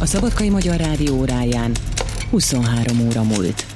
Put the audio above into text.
A Szabadkai Magyar Rádió óráján 23 óra múlt.